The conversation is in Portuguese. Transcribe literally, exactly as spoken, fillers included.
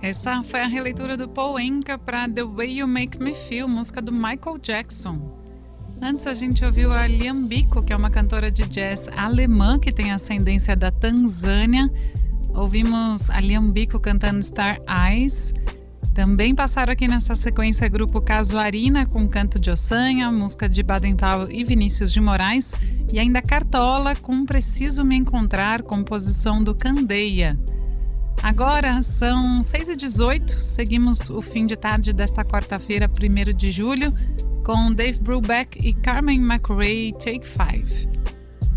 Essa foi a releitura do Paul Anka para The Way You Make Me Feel, música do Michael Jackson. Antes a gente ouviu a Liam Biko, que é uma cantora de jazz alemã que tem ascendência da Tanzânia. Ouvimos a Liam Biko cantando Star Eyes. Também passaram aqui nessa sequência grupo Casuarina com Canto de Ossanha, música de Baden Powell e Vinícius de Moraes. E ainda Cartola com Preciso Me Encontrar, composição do Candeia. Agora são seis e dezoito, seguimos o fim de tarde desta quarta-feira, primeiro de julho, com Dave Brubeck e Carmen McRae, Take Five.